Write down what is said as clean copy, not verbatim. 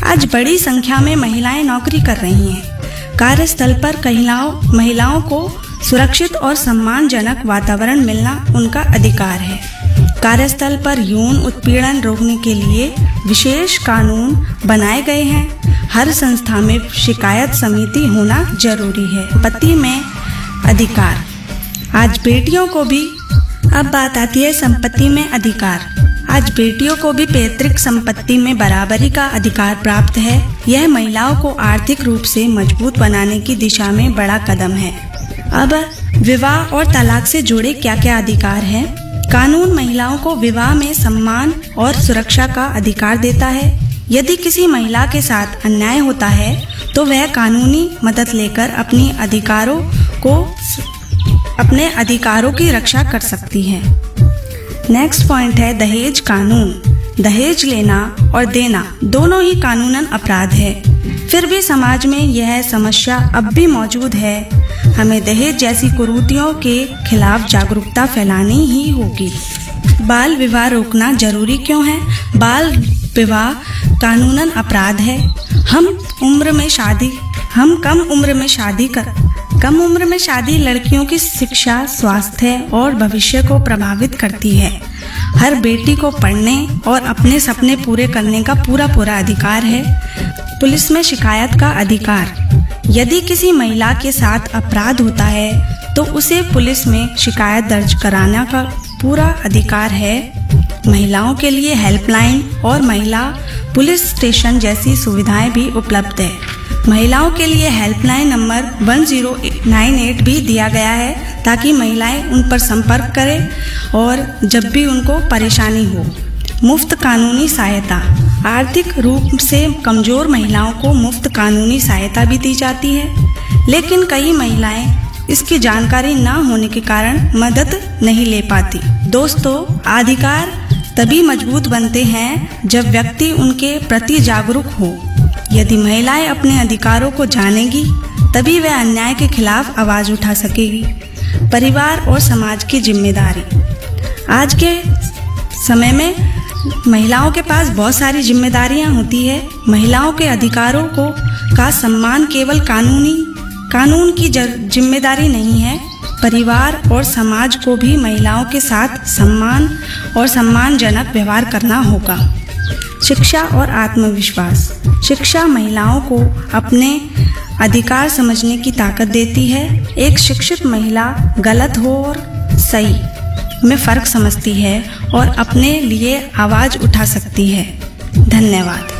आज बड़ी संख्या में महिलाएं नौकरी कर रही हैं। कार्यस्थल पर महिलाओं को सुरक्षित और सम्मानजनक वातावरण मिलना उनका अधिकार है। कार्यस्थल पर यौन उत्पीड़न रोकने के लिए विशेष कानून बनाए गए हैं। हर संस्था में शिकायत समिति होना जरूरी है। संपत्ति में अधिकार। आज बेटियों को भी, अब बात आती है संपत्ति में अधिकार। आज बेटियों को भी पैतृक संपत्ति में बराबरी का अधिकार प्राप्त है। यह महिलाओं को आर्थिक रूप से मजबूत बनाने की दिशा में बड़ा कदम है। अब विवाह और तलाक से जुड़े क्या क्या अधिकार हैं? कानून महिलाओं को विवाह में सम्मान और सुरक्षा का अधिकार देता है। यदि किसी महिला के साथ अन्याय होता है तो वह कानूनी मदद लेकर अपने अधिकारों की रक्षा कर सकती है। नेक्स्ट पॉइंट है दहेज कानून। दहेज लेना और देना दोनों ही कानूनन अपराध है। फिर भी समाज में यह समस्या अब भी मौजूद है। हमें दहेज जैसी कुरीतियों के खिलाफ जागरूकता फैलानी ही होगी। बाल विवाह रोकना जरूरी क्यों है? बाल विवाह कानूनन अपराध है। कम उम्र में शादी लड़कियों की शिक्षा, स्वास्थ्य और भविष्य को प्रभावित करती है। हर बेटी को पढ़ने और अपने सपने पूरे करने का पूरा अधिकार है। पुलिस में शिकायत का अधिकार। यदि किसी महिला के साथ अपराध होता है तो उसे पुलिस में शिकायत दर्ज कराने का पूरा अधिकार है। महिलाओं के लिए हेल्पलाइन और महिला पुलिस स्टेशन जैसी सुविधाएं भी उपलब्ध है। महिलाओं के लिए हेल्पलाइन नंबर 1098 भी दिया गया है ताकि महिलाएं उन पर संपर्क करें और जब भी उनको परेशानी हो। मुफ्त कानूनी सहायता। आर्थिक रूप से कमजोर महिलाओं को मुफ्त कानूनी सहायता भी दी जाती है, लेकिन कई महिलाएं इसकी जानकारी न होने के कारण मदद नहीं ले पाती। दोस्तों, अधिकार तभी मजबूत बनते हैं जब व्यक्ति उनके प्रति जागरूक हो। यदि महिलाएं अपने अधिकारों को जानेगी तभी वह अन्याय के खिलाफ आवाज उठा सकेगी। परिवार और समाज की जिम्मेदारी। आज के समय में महिलाओं के पास बहुत सारी जिम्मेदारियां होती है। महिलाओं के अधिकारों का सम्मान केवल कानून की जिम्मेदारी नहीं है। परिवार और समाज को भी महिलाओं के साथ सम्मान और सम्मानजनक व्यवहार करना होगा। शिक्षा और आत्मविश्वास। शिक्षा महिलाओं को अपने अधिकार समझने की ताकत देती है। एक शिक्षित महिला गलत हो और सही में फर्क समझती है और अपने लिए आवाज उठा सकती है। धन्यवाद।